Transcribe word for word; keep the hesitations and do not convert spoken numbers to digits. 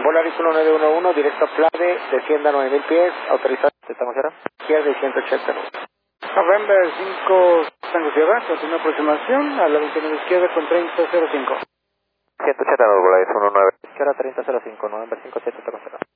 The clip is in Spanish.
Volaris uno nueve uno uno, directo a Plade, descienda nueve mil pies, autorizado. ¿Estamos ahora? Izquierda y ciento ochenta. November cinco, Tango Sierra, continúa aproximación a la veintinueve izquierda con treinta cero cinco. ciento ochenta, Volaris uno nueve. Izquierda treinta cero cinco, November cinco siete cero cero.